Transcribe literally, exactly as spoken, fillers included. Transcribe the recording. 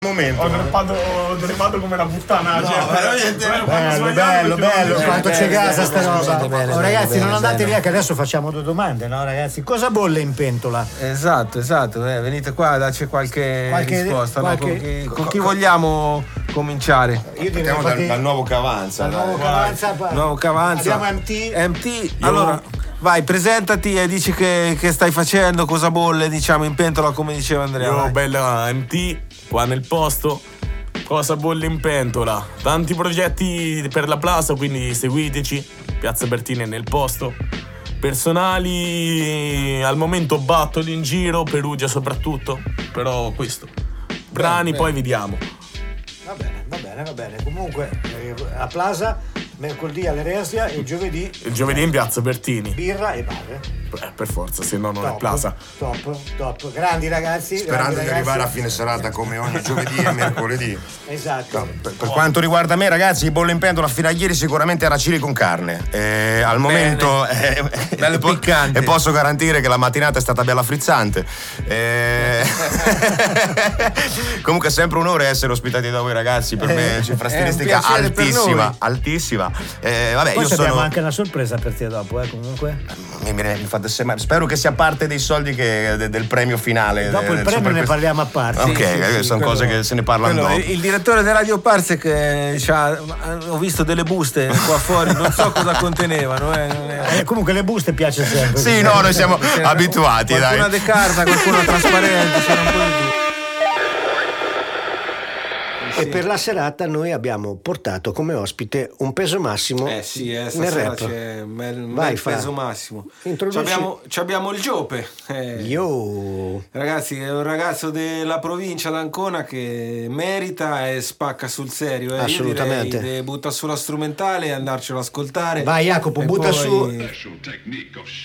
Momento. Ho dreppato, ho dreppato come una puttana. No, cioè, veramente. bello, bello, bello, cioè, quanto c'è casa sta roba. bene, bene, Oh, ragazzi, bene, non andate bene. via che adesso facciamo due domande, no ragazzi? Cosa bolle in pentola? Esatto, esatto, eh, venite qua a darci qualche, Qualche- risposta, no? qualche- Con, chi, con chi vogliamo cominciare? Io direi Partiamo dal, infatti- dal nuovo che avanza. dal nuovo dai. Cavanza, pa- Nuovo che avanza. Abbiamo M T. M T, allora vai, presentati e dici che, che stai facendo, cosa bolle, diciamo, in pentola, come diceva Andrea. Io, vai. bella M T, qua nel posto. Cosa bolle in pentola? Tanti progetti per la Plaza, quindi seguiteci. Piazza Bertini è nel posto. Personali, al momento battono in giro, Perugia soprattutto. Però questo. Brani, bene. poi vediamo. Va bene, va bene, va bene. Comunque, eh, a Plaza, mercoledì all'Eresia e giovedì Il giovedì in Piazza Bertini. birra e bar. Eh, per forza, se no non è Top, Plaza. Top, top. Grandi ragazzi. Sperando grandi di ragazzi. arrivare a fine serata come ogni giovedì e mercoledì. Esatto. No, per, per quanto riguarda me, ragazzi, i bolle in pentola fino a ieri sicuramente era chili con carne. Eh, al momento eh, Bello e po- piccante. e posso garantire che la mattinata è stata bella frizzante. Eh, comunque è sempre un onore essere ospitati da voi ragazzi, per me è cifra è un stilistica piacere per altissima, noi. altissima. Eh, vabbè, Poi io abbiamo sono anche una sorpresa per te dopo, eh, comunque. mi, mi- mi fate sem- spero che sia parte dei soldi che, de- del premio finale. Dopo del il premio Super ne Quiz. parliamo a parte. Ok, Sì, sì, eh, sì, sono quello- cose che se ne parlano quello- dopo. il direttore di Radio Parsec eh, c'ha- ho visto delle buste qua fuori, non so cosa contenevano. Eh, non è- Eh, comunque le buste piace sempre. Sì, no, noi siamo c'era abituati, qualcuna dai. di carta, qualcuna trasparente, c'era un po' di tutto. E per la serata noi abbiamo portato come ospite un peso massimo Eh sì, eh, nel stasera rap. c'è un bel, un Vai, bel Fra. peso massimo. Introduci- C'abbiamo, c'abbiamo il Giope. eh. Io. Ragazzi, è un ragazzo della provincia d'Ancona che merita e spacca sul serio. Eh. Assolutamente. Io direi di buttare sulla strumentale e andarcelo ad ascoltare. Vai Jacopo, E butta poi- su. Special technique of